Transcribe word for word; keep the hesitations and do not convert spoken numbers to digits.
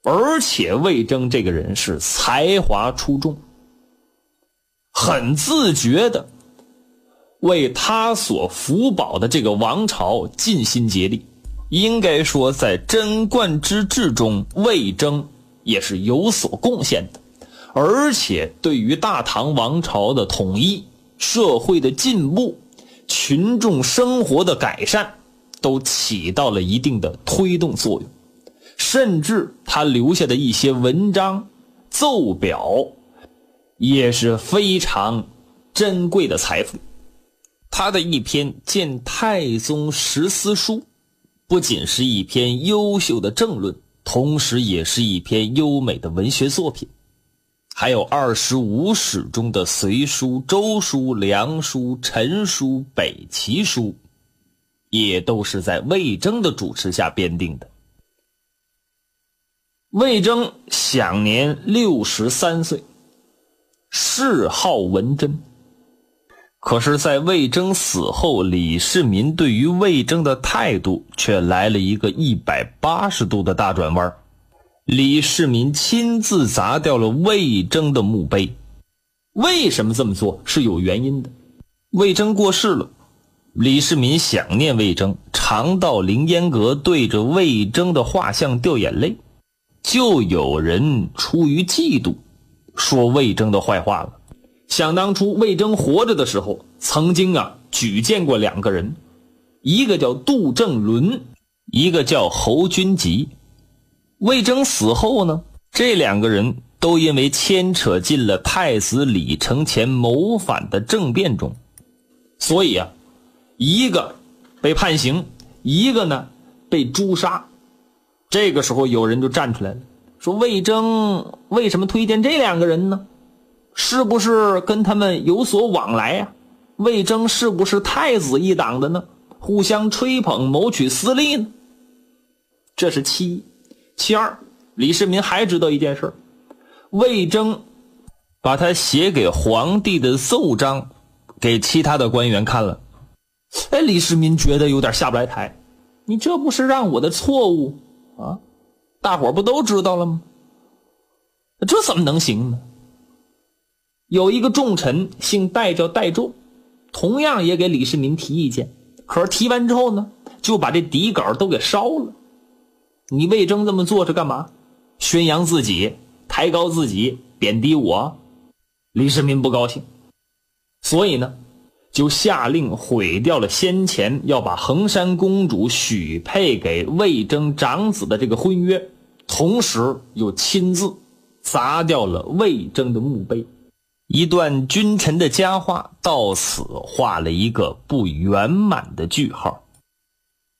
而且魏征这个人是才华出众，很自觉的为他所辅保的这个王朝尽心竭力。应该说在贞观之治中，魏征也是有所贡献的，而且对于大唐王朝的统一、社会的进步、群众生活的改善都起到了一定的推动作用。甚至他留下的一些文章、奏表也是非常珍贵的财富。他的一篇《见太宗十思书》不仅是一篇优秀的政论，同时也是一篇优美的文学作品。还有二十五史中的隋书、周书、梁书、陈书、北齐书，也都是在魏征的主持下编定的。魏征享年六十三岁，谥号文贞。可是在魏征死后，李世民对于魏征的态度却来了一个一百八十度的大转弯。李世民亲自砸掉了魏征的墓碑。为什么这么做？是有原因的。魏征过世了，李世民想念魏征，常到凌烟阁对着魏征的画像掉眼泪。就有人出于嫉妒说魏征的坏话了。想当初魏征活着的时候，曾经啊举荐过两个人，一个叫杜正伦，一个叫侯君集。魏征死后呢，这两个人都因为牵扯进了太子李承乾谋反的政变中，所以啊，一个被判刑，一个呢被诛杀。这个时候有人就站出来了，说魏征为什么推荐这两个人呢？是不是跟他们有所往来啊？魏征是不是太子一党的呢？互相吹捧，谋取私利呢？这是其一。其二，李世民还知道一件事，魏征把他写给皇帝的奏章给其他的官员看了。哎，李世民觉得有点下不来台，你这不是让我的错误啊，大伙不都知道了吗？这怎么能行呢？有一个重臣姓戴，叫戴胄，同样也给李世民提意见，可是提完之后呢，就把这底稿都给烧了。你魏征这么做是干嘛？宣扬自己，抬高自己，贬低我？李世民不高兴，所以呢就下令毁掉了先前要把衡山公主许配给魏征长子的这个婚约，同时又亲自砸掉了魏征的墓碑。一段君臣的佳话到此画了一个不圆满的句号。